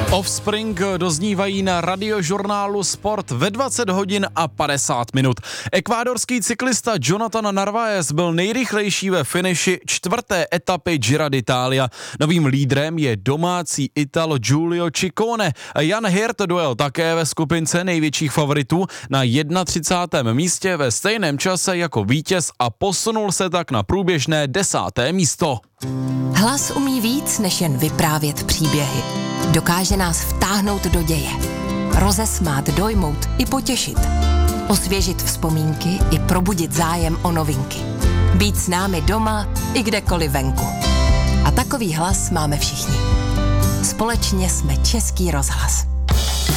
Offspring doznívají na radiožurnálu Sport ve 20 hodin a 50 minut. Ekvádorský cyklista Jonathan Narváez byl nejrychlejší ve finiši 4. etapy Giro d'Italia. Novým lídrem je domácí Italo Giulio Ciccone. Jan Hirt dojel také ve skupince největších favoritů na 31. místě ve stejném čase jako vítěz a posunul se tak na průběžné 10. místo. Hlas umí víc, než jen vyprávět příběhy. Dokáže nás vtáhnout do děje, rozesmát, dojmout i potěšit, osvěžit vzpomínky i probudit zájem o novinky. Být s námi doma i kdekoliv venku. A takový hlas máme všichni. Společně jsme Český rozhlas.